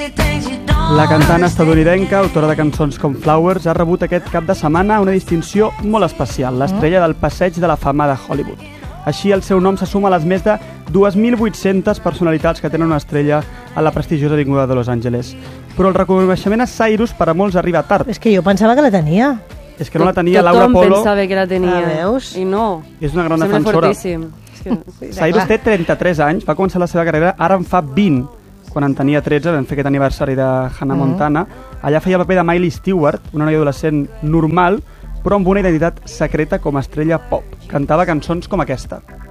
La cantant estatunidenca, autora de cançons com Flowers, ha rebut aquest cap de setmana una distinció molt especial, l'estrella del Passeig de la Fama de Hollywood. Així, el seu nom se suma a les més de 2.800 personalitats que tenen una estrella a la prestigiosa avinguda de Los Angeles. Però el reconeixement a Cyrus per a molts arriba tard. És que jo pensava que la tenia. És que no la tenia Laura Polo. Tothom pensava que la tenia. Veus? I no. És una gran Sembla defensora. fortíssim. Cyrus té 33 anys, va començar la seva carrera, ara en fa 20. Quan en tenia 13 vam fer aquest aniversari de Hannah Montana. Allà feia el paper de Miley Stewart, una noia adolescent normal, però amb una identitat secreta com a estrella pop. Cantava cançons com aquesta.